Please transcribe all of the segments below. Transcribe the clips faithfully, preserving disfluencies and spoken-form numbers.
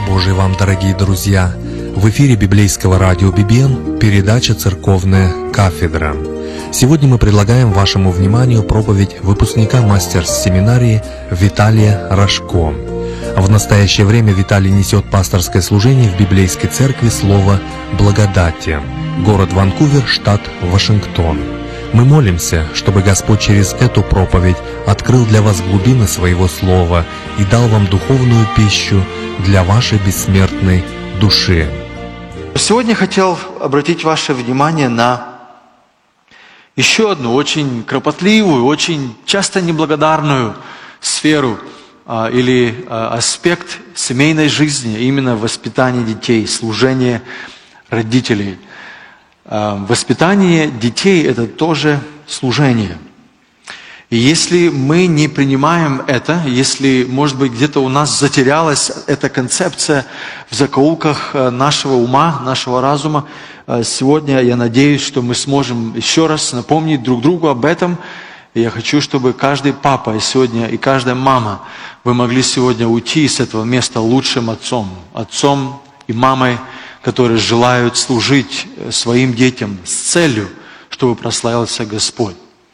Божий вам, дорогие друзья! В эфире библейского радио би би эн передача «Церковная кафедра». Сегодня мы предлагаем вашему вниманию проповедь выпускника мастерс-семинарии Виталия Рожко. В настоящее время Виталий несет пасторское служение в библейской церкви «Слово благодати», город Ванкувер, штат Вашингтон. Мы молимся, чтобы Господь через эту проповедь открыл для вас глубины Своего Слова и дал вам духовную пищу для вашей бессмертной души. Сегодня хотел обратить ваше внимание на еще одну очень кропотливую, очень часто неблагодарную сферу а, или а, аспект семейной жизни, именно воспитание детей, служение родителей. А, воспитание детей – это тоже служение. И если мы не принимаем это, если, может быть, где-то у нас затерялась эта концепция в закоулках нашего ума, нашего разума, сегодня я надеюсь, что мы сможем еще раз напомнить друг другу об этом. И я хочу, чтобы каждый папа сегодня и каждая мама, вы могли сегодня уйти с этого места лучшим отцом, отцом и мамой, которые желают служить своим детям с целью, чтобы прославился Господь.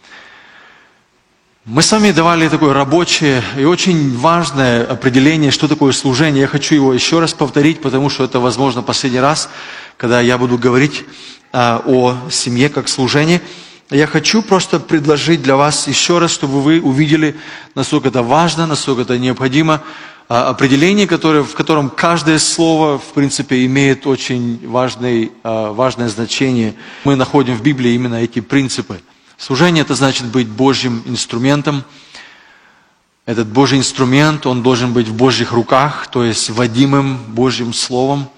Мы с вами давали такое рабочее и очень важное определение, что такое служение. Я хочу его еще раз повторить, потому что это, возможно, последний раз, когда я буду говорить а, о семье как служении. Я хочу просто предложить для вас еще раз, чтобы вы увидели, насколько это важно, насколько это необходимо. А, определение, которое, в котором каждое слово, в принципе, имеет очень важный, а, важное значение. Мы находим в Библии именно эти принципы. Служение – это значит быть Божьим инструментом. Этот Божий инструмент, он должен быть в Божьих руках, то есть водимым Божьим Словом.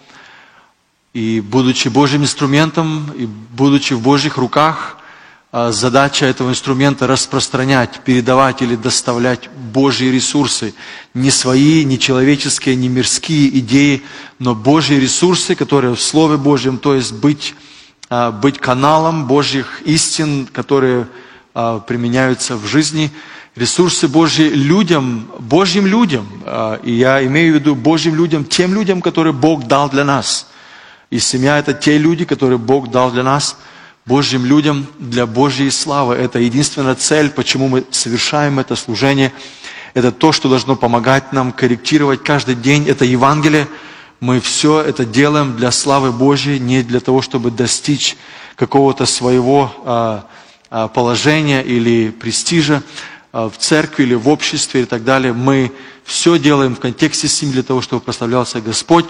И будучи Божьим инструментом, и будучи в Божьих руках, задача этого инструмента – распространять, передавать или доставлять Божьи ресурсы. Не свои, не человеческие, не мирские идеи, но Божьи ресурсы, которые в Слове Божьем, то есть быть быть каналом Божьих истин, которые а, применяются в жизни, ресурсы Божьи людям, Божьим людям, а, и я имею в виду Божьим людям, тем людям, которые Бог дал для нас. И семья – это те люди, которые Бог дал для нас, Божьим людям для Божьей славы. Это единственная цель, почему мы совершаем это служение. Это то, что должно помогать нам корректировать каждый день. Это Евангелие. Мы все это делаем для славы Божьей, не для того, чтобы достичь какого-то своего а, а, положения или престижа а, в церкви или в обществе и так далее. Мы все делаем в контексте семьи для того, чтобы прославлялся Господь.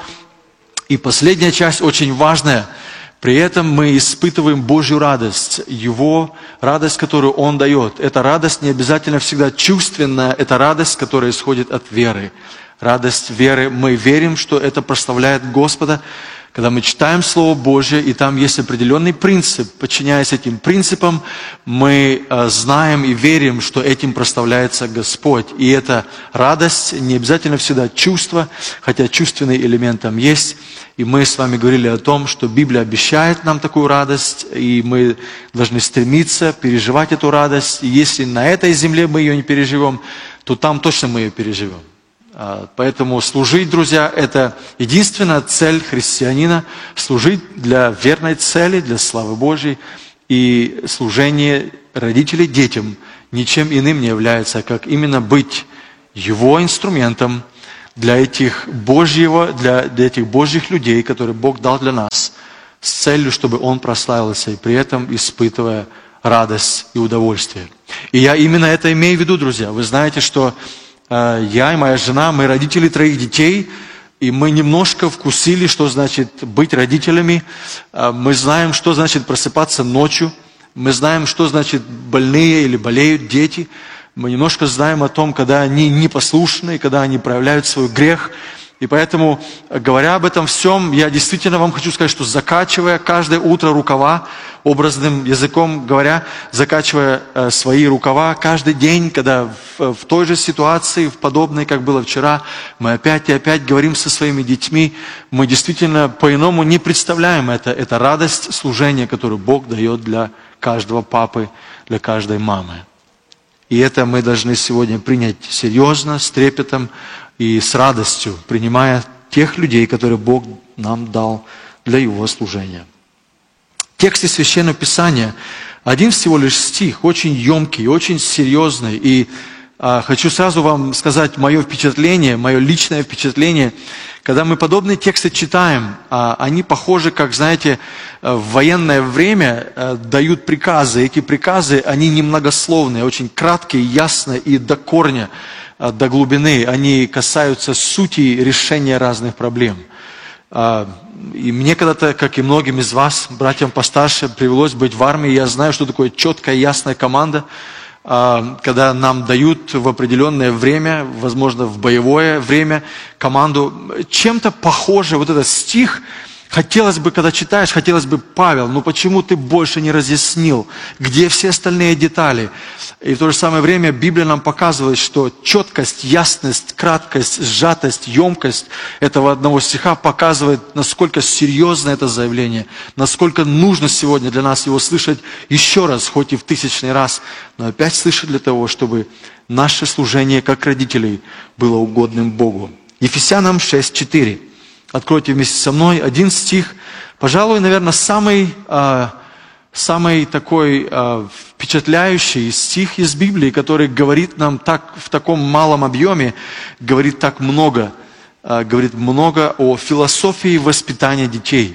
И последняя часть очень важная. При этом мы испытываем Божью радость, Его радость, которую Он дает. Эта радость не обязательно всегда чувственная, это радость, которая исходит от веры. Радость веры. Мы верим, что это прославляет Господа. Когда мы читаем Слово Божье, и там есть определенный принцип, подчиняясь этим принципам, мы знаем и верим, что этим прославляется Господь. И эта радость не обязательно всегда чувство, хотя чувственный элемент там есть. И мы с вами говорили о том, что Библия обещает нам такую радость, и мы должны стремиться переживать эту радость. И если на этой земле мы ее не переживем, то там точно мы ее переживем. Поэтому служить, друзья, это единственная цель христианина, служить для верной цели, для славы Божьей. И служение родителей детям ничем иным не является, как именно быть его инструментом для этих, Божьего, для, для этих Божьих людей, которые Бог дал для нас, с целью, чтобы Он прославился, и при этом испытывая радость и удовольствие. И я именно это имею в виду, друзья. Вы знаете, что я и моя жена, мы родители троих детей, и мы немножко вкусили, что значит быть родителями. Мы знаем, что значит просыпаться ночью. Мы знаем, что значит больные или болеют дети. Мы немножко знаем о том, когда они непослушны, когда они проявляют свой грех. И поэтому, говоря об этом всем, я действительно вам хочу сказать, что закачивая каждое утро рукава, образным языком говоря, закачивая э, свои рукава каждый день, когда в, в той же ситуации, в подобной, как было вчера, мы опять и опять говорим со своими детьми, мы действительно по-иному не представляем это, это радость служения, которую Бог дает для каждого папы, для каждой мамы. И это мы должны сегодня принять серьезно, с трепетом и с радостью, принимая тех людей, которые Бог нам дал для Его служения. В тексте Священного Писания один всего лишь стих, очень емкий, очень серьезный. И а, хочу сразу вам сказать мое впечатление, мое личное впечатление. Когда мы подобные тексты читаем, а, они похожи, как, знаете, в военное время а, дают приказы. Эти приказы, они немногословные, очень краткие, ясные и до корня, а, до глубины. Они касаются сути решения разных проблем. И мне когда-то, как и многим из вас, братьям постарше, привелось быть в армии. Я знаю, что такое четкая, ясная команда, когда нам дают в определенное время, возможно, в боевое время, команду. Чем-то похоже вот этот стих. Хотелось бы, когда читаешь, хотелось бы: Павел, ну почему ты больше не разъяснил? Где все остальные детали? И в то же самое время Библия нам показывает, что четкость, ясность, краткость, сжатость, емкость этого одного стиха показывает, насколько серьезно это заявление, насколько нужно сегодня для нас его слышать еще раз, хоть и в тысячный раз, но опять слышать для того, чтобы наше служение как родителей было угодным Богу. Ефесянам шесть четыре. Откройте вместе со мной один стих, пожалуй, наверное, самый, э, самый такой э, впечатляющий стих из Библии, который говорит нам так, в таком малом объеме, говорит так много, э, говорит много о философии воспитания детей.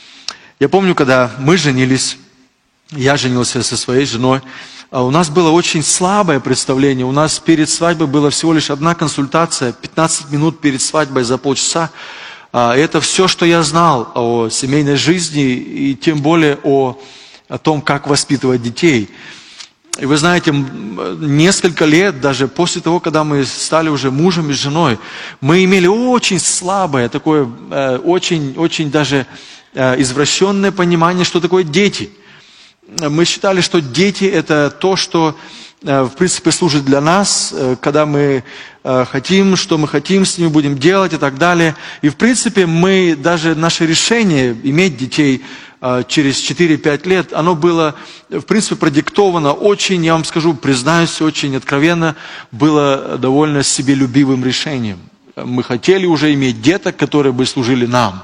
Я помню, когда мы женились, я женился со своей женой, у нас было очень слабое представление. У нас перед свадьбой была всего лишь одна консультация, пятнадцать минут перед свадьбой за полчаса. Это все, что я знал о семейной жизни и тем более о, о том, как воспитывать детей. И вы знаете, несколько лет, даже после того, когда мы стали уже мужем и женой, мы имели очень слабое, такое очень, очень даже извращенное понимание, что такое дети. Мы считали, что дети – это то, что в принципе служит для нас, когда мы хотим, что мы хотим с ними будем делать и так далее. И в принципе мы, даже наше решение иметь детей через четыре-пять лет, оно было в принципе продиктовано очень, я вам скажу, признаюсь, очень откровенно, было довольно себелюбивым решением. Мы хотели уже иметь деток, которые бы служили нам.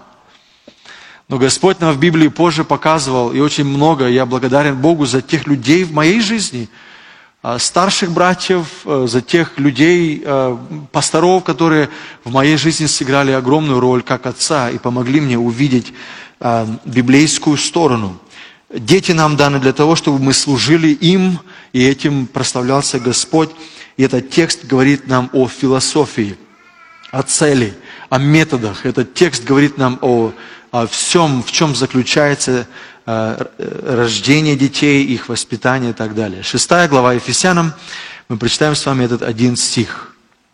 Но Господь нам в Библии позже показывал, и очень много, я благодарен Богу за тех людей в моей жизни, старших братьев, за тех людей, пасторов, которые в моей жизни сыграли огромную роль как отца и помогли мне увидеть библейскую сторону. Дети нам даны для того, чтобы мы служили им, и этим прославлялся Господь. И этот текст говорит нам о философии, о цели, о методах. Этот текст говорит нам о, о всем, в чем заключается рождение детей, их воспитание и так далее. Шестая глава Ефесянам, мы прочитаем с вами этот один стих.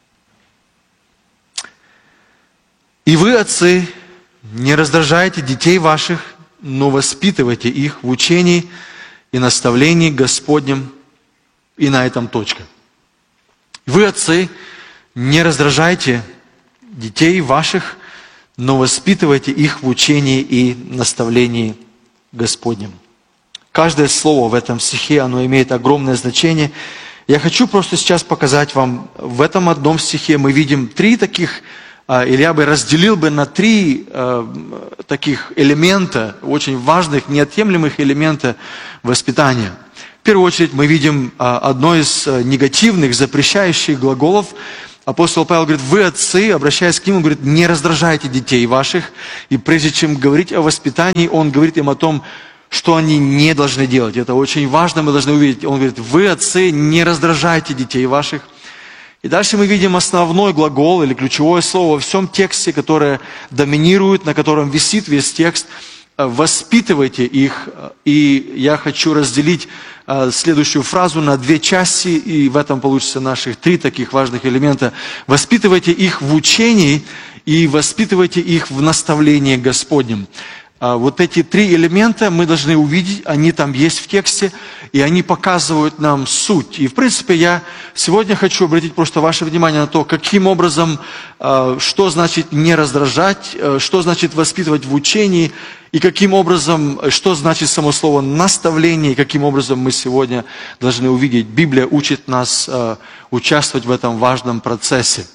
«И вы, отцы, не раздражайте детей ваших, но воспитывайте их в учении и наставлении Господнем». И на этом точка. «Вы, отцы, не раздражайте детей ваших, но воспитывайте их в учении и наставлении Господнем». Каждое слово в этом стихе, оно имеет огромное значение. Я хочу просто сейчас показать вам, в этом одном стихе мы видим три таких, или я бы разделил бы на три таких элемента, очень важных, неотъемлемых элемента воспитания. В первую очередь мы видим одно из негативных, запрещающих глаголов. Апостол Павел говорит: вы, отцы, обращаясь к ним, он говорит: не раздражайте детей ваших. И прежде чем говорить о воспитании, он говорит им о том, что они не должны делать. Это очень важно, мы должны увидеть. Он говорит: вы, отцы, не раздражайте детей ваших. И дальше мы видим основной глагол или ключевое слово во всем тексте, которое доминирует, на котором висит весь текст. Воспитывайте их. И я хочу разделить следующую фразу на две части, и в этом получится наших три таких важных элемента. Воспитывайте их в учении и воспитывайте их в наставлении Господнем. Вот эти три элемента мы должны увидеть, они там есть в тексте, и они показывают нам суть. И в принципе я сегодня хочу обратить просто ваше внимание на то, каким образом, что значит не раздражать, что значит воспитывать в учении, и каким образом, что значит само слово наставление, и каким образом мы сегодня должны увидеть. Библия учит нас участвовать в этом важном процессе.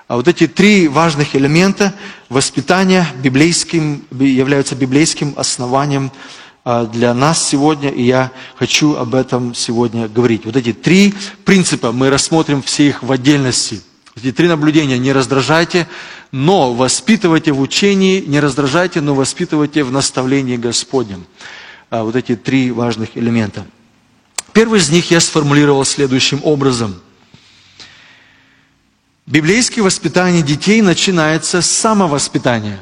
А вот эти три важных элемента воспитания библейским, являются библейским основанием для нас сегодня, и я хочу об этом сегодня говорить. Вот эти три принципа, мы рассмотрим все их в отдельности. Эти три наблюдения: не раздражайте, но воспитывайте в учении, не раздражайте, но воспитывайте в наставлении Господнем. Вот эти три важных элемента. Первый из них я сформулировал следующим образом. Библейское воспитание детей начинается с самовоспитания.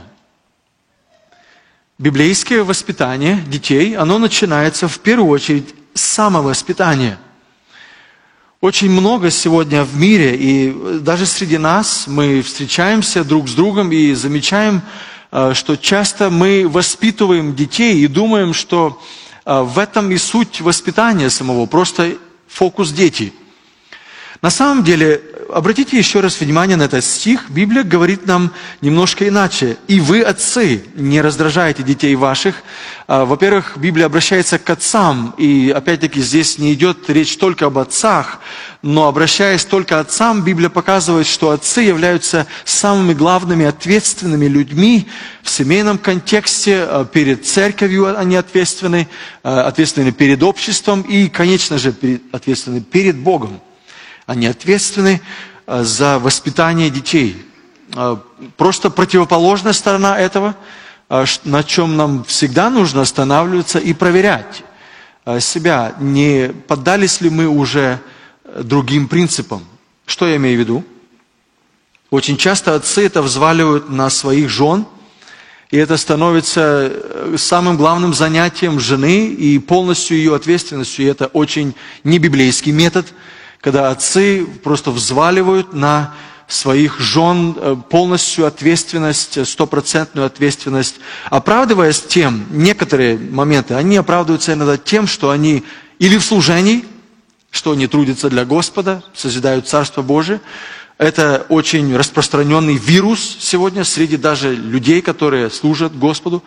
Библейское воспитание детей, оно начинается в первую очередь с самовоспитания. Очень много сегодня в мире, и даже среди нас мы встречаемся друг с другом и замечаем, что часто мы воспитываем детей и думаем, что в этом и суть воспитания самого, просто фокус дети. На самом деле, обратите еще раз внимание на этот стих. Библия говорит нам немножко иначе. «И вы, отцы, не раздражайте детей ваших». Во-первых, Библия обращается к отцам. И опять-таки здесь не идет речь только об отцах. Но обращаясь только к отцам, Библия показывает, что отцы являются самыми главными ответственными людьми в семейном контексте. Перед церковью они ответственны, ответственны перед обществом и, конечно же, ответственны перед Богом. Они ответственны за воспитание детей. Просто противоположная сторона этого, на чем нам всегда нужно останавливаться и проверять себя, не поддались ли мы уже другим принципам. Что я имею в виду? Очень часто отцы это взваливают на своих жен, и это становится самым главным занятием жены и полностью ее ответственностью. И это очень небиблейский метод, когда отцы просто взваливают на своих жен полностью ответственность, стопроцентную ответственность, оправдываясь тем, некоторые моменты, они оправдываются иногда тем, что они или в служении, что они трудятся для Господа, созидают Царство Божие. Это очень распространенный вирус сегодня среди даже людей, которые служат Господу.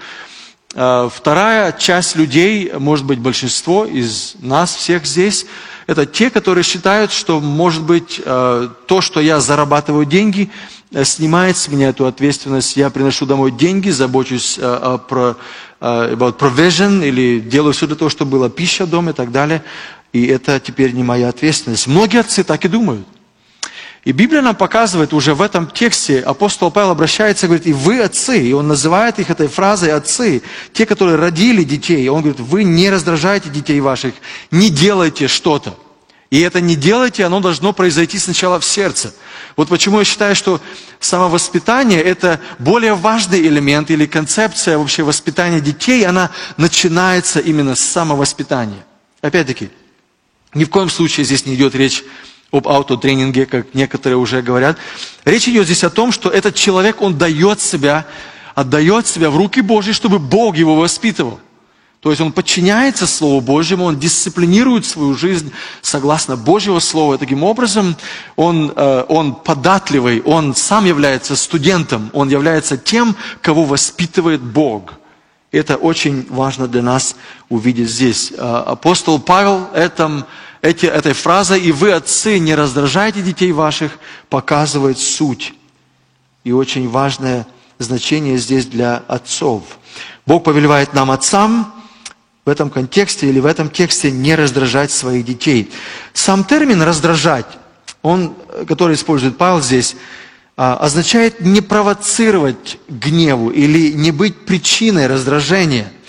Вторая часть людей, может быть, большинство из нас всех здесь, это те, которые считают, что, может быть, то, что я зарабатываю деньги, снимает с меня эту ответственность. Я приношу домой деньги, забочусь о about provision, или делаю все для того, чтобы была пища дома и так далее. И это теперь не моя ответственность. Многие отцы так и думают. И Библия нам показывает уже в этом тексте, апостол Павел обращается и говорит: и вы, отцы, и он называет их этой фразой отцы, те, которые родили детей. И он говорит: вы не раздражайте детей ваших, не делайте что-то. И это не делайте, оно должно произойти сначала в сердце. Вот почему я считаю, что самовоспитание – это более важный элемент или концепция вообще воспитания детей, она начинается именно с самовоспитания. Опять-таки, ни в коем случае здесь не идет речь об аутотренинге, как некоторые уже говорят. Речь идет здесь о том, что этот человек, он дает себя, отдает себя в руки Божьи, чтобы Бог его воспитывал. То есть он подчиняется Слову Божьему, он дисциплинирует свою жизнь согласно Божьего Слова. И таким образом он, он податливый, он сам является студентом, он является тем, кого воспитывает Бог. Это очень важно для нас увидеть здесь. Апостол Павел этом, эти, этой фразой «и вы, отцы, не раздражайте детей ваших» показывает суть. И очень важное значение здесь для отцов. Бог повелевает нам, отцам, в этом контексте или в этом тексте не раздражать своих детей. Сам термин «раздражать», он, который использует Павел здесь, означает не провоцировать к гневу или не быть причиной раздражения.